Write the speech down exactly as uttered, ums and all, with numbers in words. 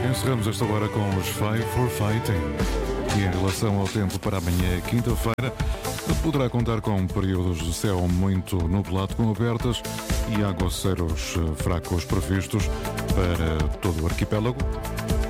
Encerramos esta hora com os Five for Fighting. E em relação ao tempo para amanhã, quinta-feira, poderá contar com períodos de céu muito nublado com abertas e aguaceiros fracos previstos para todo o arquipélago.